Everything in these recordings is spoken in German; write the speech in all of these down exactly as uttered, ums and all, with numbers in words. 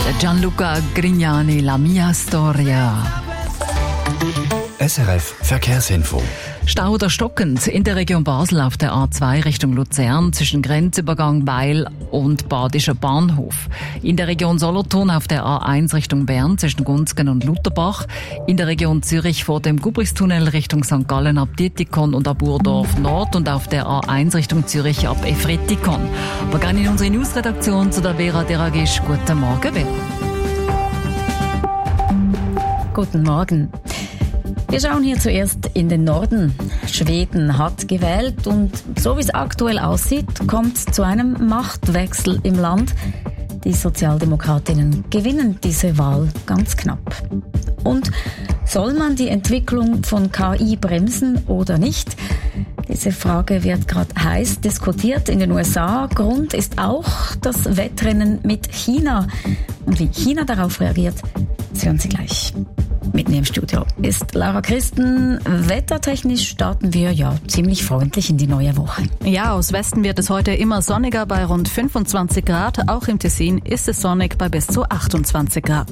Gianluca Grignani, La Mia Storia. S R F Verkehrsinfo. Stau oder stockend in der Region Basel auf der A zwei Richtung Luzern zwischen Grenzübergang Weil und Badischer Bahnhof. In der Region Solothurn auf der A eins Richtung Bern zwischen Gunzgen und Lutherbach. In der Region Zürich vor dem Gubrichstunnel Richtung Sankt Gallen ab Dietikon und ab Urdorf Nord und auf der A eins Richtung Zürich ab Efretikon. Wir gehen in unsere Newsredaktion zu der Vera Deragisch. Guten Morgen, Vera. Guten Morgen. Wir schauen hier zuerst in den Norden. Schweden hat gewählt und so wie es aktuell aussieht, kommt es zu einem Machtwechsel im Land. Die Sozialdemokratinnen gewinnen diese Wahl ganz knapp. Und soll man die Entwicklung von K I bremsen oder nicht? Diese Frage wird gerade heiß diskutiert in den U S A. Grund ist auch das Wettrennen mit China. Und wie China darauf reagiert, das hören Sie gleich. Mit mir im Studio ist Laura Christen. Wettertechnisch starten wir ja ziemlich freundlich in die neue Woche. Ja, aus Westen wird es heute immer sonniger bei rund fünfundzwanzig Grad. Auch im Tessin ist es sonnig bei bis zu achtundzwanzig Grad.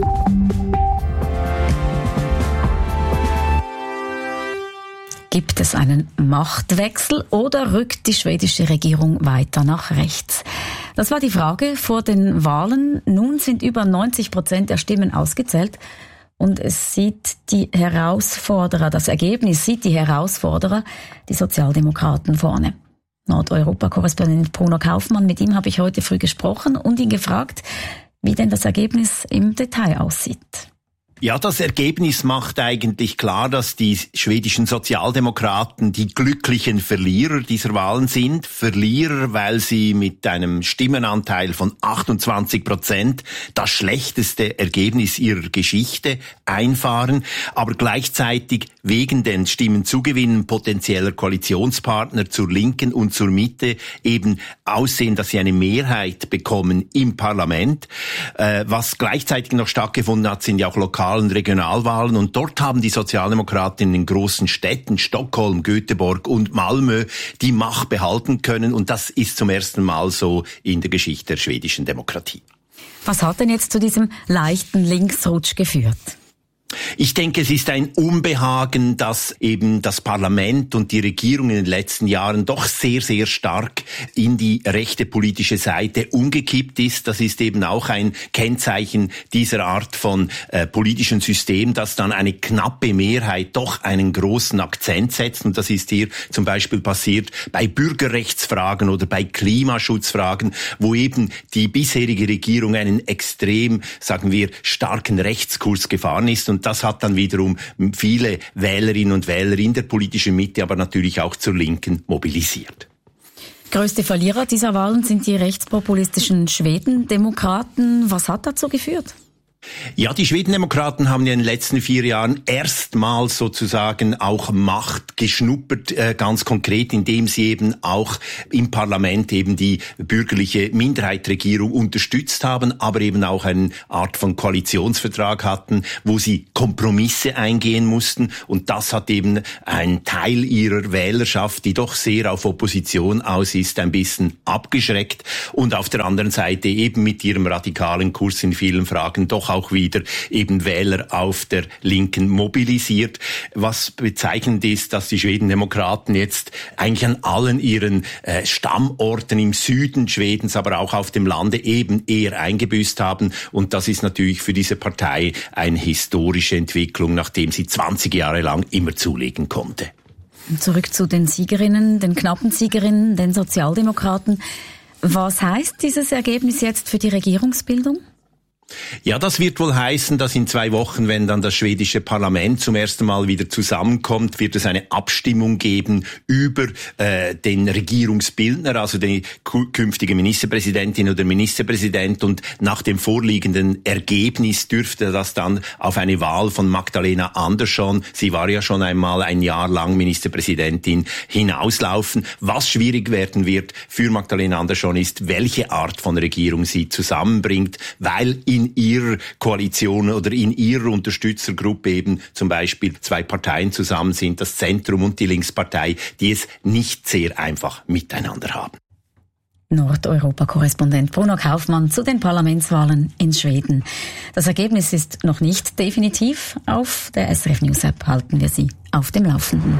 Gibt es einen Machtwechsel oder rückt die schwedische Regierung weiter nach rechts? Das war die Frage vor den Wahlen. Nun sind über neunzig Prozent der Stimmen ausgezählt. Und es sieht die Herausforderer, das Ergebnis sieht die Herausforderer, die Sozialdemokraten vorne. Nordeuropa-Korrespondent Bruno Kaufmann, mit ihm habe ich heute früh gesprochen und ihn gefragt, wie denn das Ergebnis im Detail aussieht. Ja, das Ergebnis macht eigentlich klar, dass die schwedischen Sozialdemokraten die glücklichen Verlierer dieser Wahlen sind. Verlierer, weil sie mit einem Stimmenanteil von achtundzwanzig Prozent das schlechteste Ergebnis ihrer Geschichte einfahren, aber gleichzeitig wegen den Stimmenzugewinnen potenzieller Koalitionspartner zur Linken und zur Mitte eben aussehen, dass sie eine Mehrheit bekommen im Parlament. Äh, was gleichzeitig noch stattgefunden hat, sind ja auch lokale Regionalwahlen und dort haben die Sozialdemokraten in den großen Städten Stockholm, Göteborg und Malmö die Macht behalten können und das ist zum ersten Mal so in der Geschichte der schwedischen Demokratie. Was hat denn jetzt zu diesem leichten Linksrutsch geführt? Ich denke, es ist ein Unbehagen, dass eben das Parlament und die Regierung in den letzten Jahren doch sehr, sehr stark in die rechte politische Seite umgekippt ist. Das ist eben auch ein Kennzeichen dieser Art von äh, politischem System, dass dann eine knappe Mehrheit doch einen großen Akzent setzt. Und das ist hier zum Beispiel passiert bei Bürgerrechtsfragen oder bei Klimaschutzfragen, wo eben die bisherige Regierung einen extrem, sagen wir, starken Rechtskurs gefahren ist. Und das hat dann wiederum viele Wählerinnen und Wähler in der politischen Mitte, aber natürlich auch zur Linken mobilisiert. Größte Verlierer dieser Wahlen sind die rechtspopulistischen Schwedendemokraten. Was hat dazu geführt? Ja, die Schwedendemokraten haben ja in den letzten vier Jahren erstmals sozusagen auch Macht geschnuppert, äh, ganz konkret, indem sie eben auch im Parlament eben die bürgerliche Minderheitsregierung unterstützt haben, aber eben auch eine Art von Koalitionsvertrag hatten, wo sie Kompromisse eingehen mussten. Und das hat eben einen Teil ihrer Wählerschaft, die doch sehr auf Opposition aus ist, ein bisschen abgeschreckt. Und auf der anderen Seite eben mit ihrem radikalen Kurs in vielen Fragen doch auch wieder eben Wähler auf der Linken mobilisiert. Was bezeichnend ist, dass die Schwedendemokraten jetzt eigentlich an allen ihren äh, Stammorten im Süden Schwedens, aber auch auf dem Lande eben eher eingebüßt haben. Und das ist natürlich für diese Partei eine historische Entwicklung, nachdem sie zwanzig Jahre lang immer zulegen konnte. Zurück zu den Siegerinnen, den knappen Siegerinnen, den Sozialdemokraten. Was heißt dieses Ergebnis jetzt für die Regierungsbildung? Ja, das wird wohl heißen, dass in zwei Wochen, wenn dann das schwedische Parlament zum ersten Mal wieder zusammenkommt, wird es eine Abstimmung geben über äh, den Regierungsbildner, also die künftige Ministerpräsidentin oder Ministerpräsident. Und nach dem vorliegenden Ergebnis dürfte das dann auf eine Wahl von Magdalena Andersson, sie war ja schon einmal ein Jahr lang Ministerpräsidentin, hinauslaufen. Was schwierig werden wird für Magdalena Andersson ist, welche Art von Regierung sie zusammenbringt, weil in ihrer Koalition oder in ihrer Unterstützergruppe eben zum Beispiel zwei Parteien zusammen sind, das Zentrum und die Linkspartei, die es nicht sehr einfach miteinander haben. Nordeuropa-Korrespondent Bruno Kaufmann zu den Parlamentswahlen in Schweden. Das Ergebnis ist noch nicht definitiv. Auf der S R F News App halten wir Sie auf dem Laufenden.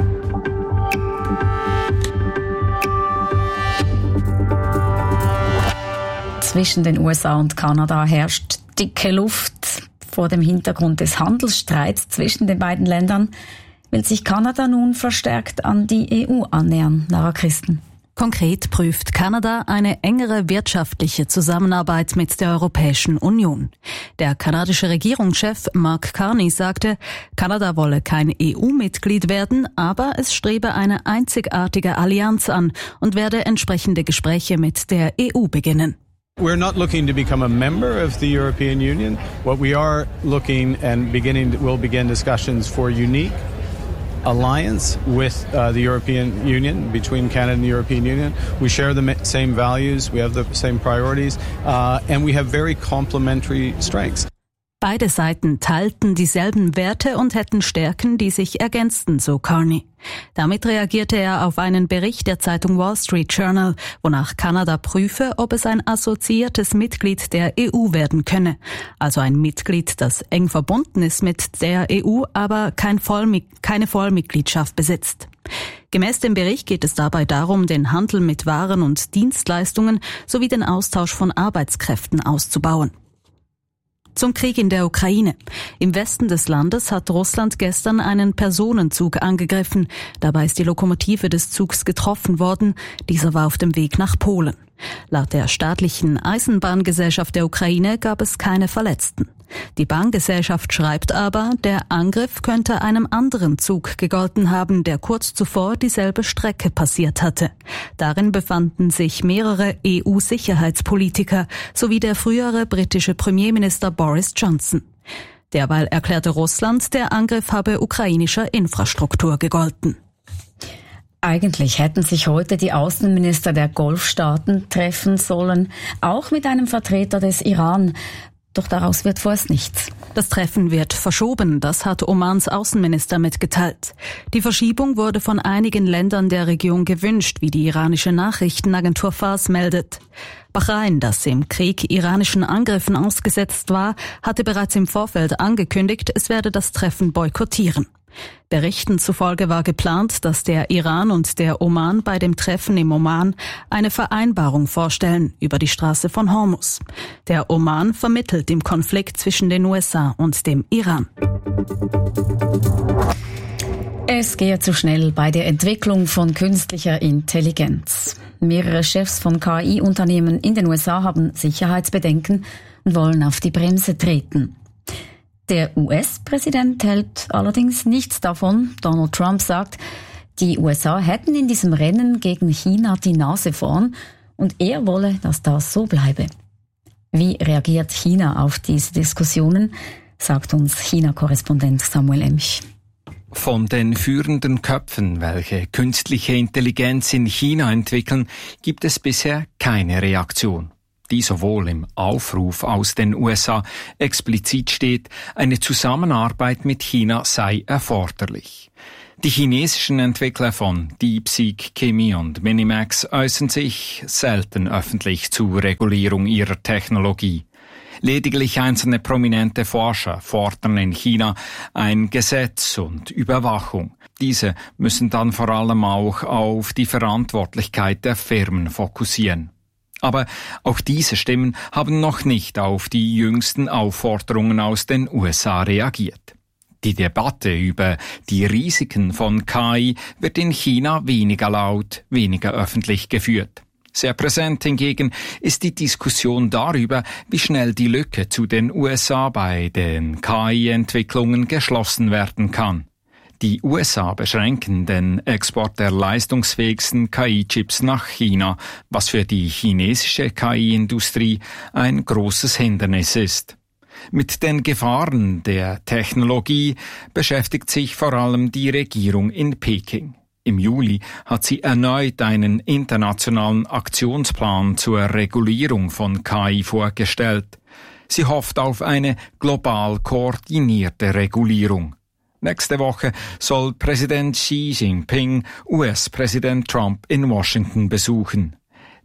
Zwischen den U S A und Kanada herrscht dicke Luft. Vor dem Hintergrund des Handelsstreits zwischen den beiden Ländern will sich Kanada nun verstärkt an die E U annähern. Lara Christen. Konkret prüft Kanada eine engere wirtschaftliche Zusammenarbeit mit der Europäischen Union. Der kanadische Regierungschef Mark Carney sagte, Kanada wolle kein E U-Mitglied werden, aber es strebe eine einzigartige Allianz an und werde entsprechende Gespräche mit der E U beginnen. We're not looking to become a member of the European Union. What we are looking and beginning, we'll begin discussions for unique alliance with uh, the European Union, between Canada and the European Union. We share the same values, we have the same priorities, uh, and we have very complementary strengths. Beide Seiten teilten dieselben Werte und hätten Stärken, die sich ergänzten, so Carney. Damit reagierte er auf einen Bericht der Zeitung Wall Street Journal, wonach Kanada prüfe, ob es ein assoziiertes Mitglied der E U werden könne. Also ein Mitglied, das eng verbunden ist mit der E U, aber kein Vollmi- keine Vollmitgliedschaft besitzt. Gemäß dem Bericht geht es dabei darum, den Handel mit Waren und Dienstleistungen sowie den Austausch von Arbeitskräften auszubauen. Zum Krieg in der Ukraine. Im Westen des Landes hat Russland gestern einen Personenzug angegriffen. Dabei ist die Lokomotive des Zugs getroffen worden. Dieser war auf dem Weg nach Polen. Laut der staatlichen Eisenbahngesellschaft der Ukraine gab es keine Verletzten. Die Bahngesellschaft schreibt aber, der Angriff könnte einem anderen Zug gegolten haben, der kurz zuvor dieselbe Strecke passiert hatte. Darin befanden sich mehrere E U-Sicherheitspolitiker sowie der frühere britische Premierminister Boris Johnson. Derweil erklärte Russland, der Angriff habe ukrainischer Infrastruktur gegolten. Eigentlich hätten sich heute die Außenminister der Golfstaaten treffen sollen, auch mit einem Vertreter des Iran. Doch daraus wird vorerst nichts. Das Treffen wird verschoben, das hat Omans Außenminister mitgeteilt. Die Verschiebung wurde von einigen Ländern der Region gewünscht, wie die iranische Nachrichtenagentur Fars meldet. Bahrain, das im Krieg iranischen Angriffen ausgesetzt war, hatte bereits im Vorfeld angekündigt, es werde das Treffen boykottieren. Berichten zufolge war geplant, dass der Iran und der Oman bei dem Treffen im Oman eine Vereinbarung vorstellen über die Straße von Hormuz. Der Oman vermittelt im Konflikt zwischen den U S A und dem Iran. Es gehe zu schnell bei der Entwicklung von künstlicher Intelligenz. Mehrere Chefs von K I-Unternehmen in den U S A haben Sicherheitsbedenken und wollen auf die Bremse treten. Der U S-Präsident hält allerdings nichts davon. Donald Trump sagt, die U S A hätten in diesem Rennen gegen China die Nase vorn und er wolle, dass das so bleibe. Wie reagiert China auf diese Diskussionen, sagt uns China-Korrespondent Samuel Emch. Von den führenden Köpfen, welche künstliche Intelligenz in China entwickeln, gibt es bisher keine Reaktion. Die sowohl im Aufruf aus den U S A explizit steht, eine Zusammenarbeit mit China sei erforderlich. Die chinesischen Entwickler von DeepSeek, Kimi und Minimax äußern sich selten öffentlich zur Regulierung ihrer Technologie. Lediglich einzelne prominente Forscher fordern in China ein Gesetz und Überwachung. Diese müssen dann vor allem auch auf die Verantwortlichkeit der Firmen fokussieren. Aber auch diese Stimmen haben noch nicht auf die jüngsten Aufforderungen aus den U S A reagiert. Die Debatte über die Risiken von K I wird in China weniger laut, weniger öffentlich geführt. Sehr präsent hingegen ist die Diskussion darüber, wie schnell die Lücke zu den U S A bei den K I-Entwicklungen geschlossen werden kann. Die U S A beschränken den Export der leistungsfähigsten K I-Chips nach China, was für die chinesische K I-Industrie ein großes Hindernis ist. Mit den Gefahren der Technologie beschäftigt sich vor allem die Regierung in Peking. Im Juli hat sie erneut einen internationalen Aktionsplan zur Regulierung von K I vorgestellt. Sie hofft auf eine global koordinierte Regulierung. Nächste Woche soll Präsident Xi Jinping U S-Präsident Trump in Washington besuchen.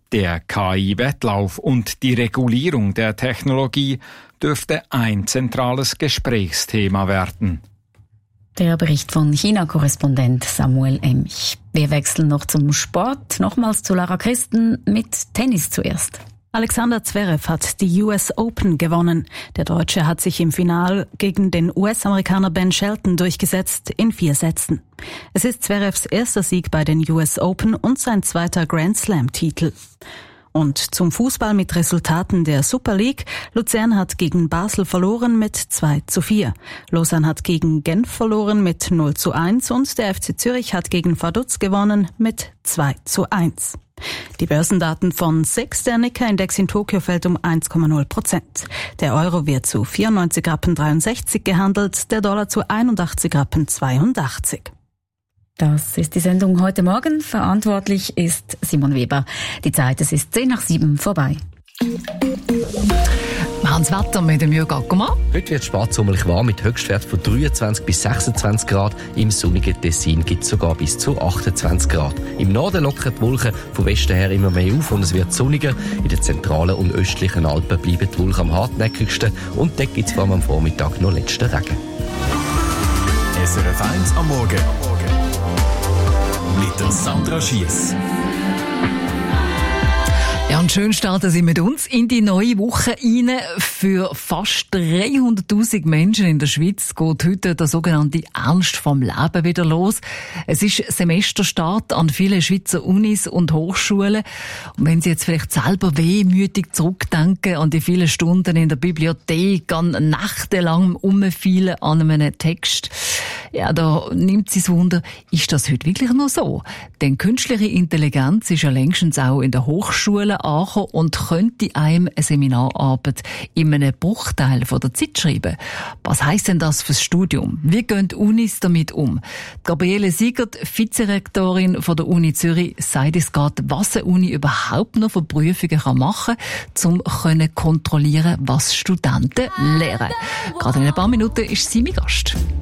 Der K I-Wettlauf und die Regulierung der Technologie dürfte ein zentrales Gesprächsthema werden. Der Bericht von China-Korrespondent Samuel Emch. Wir wechseln noch zum Sport. Nochmals zu Lara Christen mit Tennis zuerst. Alexander Zverev hat die U S Open gewonnen. Der Deutsche hat sich im Finale gegen den U S-Amerikaner Ben Shelton durchgesetzt in vier Sätzen. Es ist Zverevs erster Sieg bei den U S Open und sein zweiter Grand Slam-Titel. Und zum Fußball mit Resultaten der Super League. Luzern hat gegen Basel verloren mit zwei zu vier. Lausanne hat gegen Genf verloren mit null zu eins und der F C Zürich hat gegen Vaduz gewonnen mit zwei zu eins. Die Börsendaten von S I X, der Nikkei-Index in Tokio fällt um eins Komma null Prozent. Der Euro wird zu vierundneunzig Rappen dreiundsechzig gehandelt, der Dollar zu einundachtzig Rappen zweiundachtzig. Das ist die Sendung heute Morgen. Verantwortlich ist Simon Weber. Die Zeit, es ist zehn nach sieben vorbei. Wir haben das Wetter mit dem Jürgen Ackermann. Heute wird es sparsommerlich warm mit Höchstwerten von dreiundzwanzig bis sechsundzwanzig Grad. Im sonnigen Tessin gibt es sogar bis zu achtundzwanzig Grad. Im Norden lockern die Wolken von Westen her immer mehr auf und es wird sonniger. In den zentralen und östlichen Alpen bleiben die Wolken am hartnäckigsten und dort gibt es vor allem am Vormittag noch letzten Regen. S R F eins am Morgen. Mit der Sandra Schiess. Ja, und schön starten Sie mit uns in die neue Woche rein. Für fast dreihunderttausend Menschen in der Schweiz geht heute der sogenannte Ernst vom Leben wieder los. Es ist Semesterstart an vielen Schweizer Unis und Hochschulen. Und wenn Sie jetzt vielleicht selber wehmütig zurückdenken an die vielen Stunden in der Bibliothek, an nächtelang Umfielen an einem Text, ja, da nimmt Sie das Wunder, ist das heute wirklich noch so? Denn künstliche Intelligenz ist ja längstens auch in der Hochschule angekommen und könnte einem eine Seminararbeit in einem Bruchteil von der Zeit schreiben. Was heisst denn das fürs Studium? Wie gehen die Unis damit um? Gabriele Siegert, Vizerektorin von der Uni Zürich, sagt es gerade, was eine Uni überhaupt noch für Prüfungen machen kann, um kontrollieren, was Studenten lehren. Gerade in ein paar Minuten ist sie mein Gast.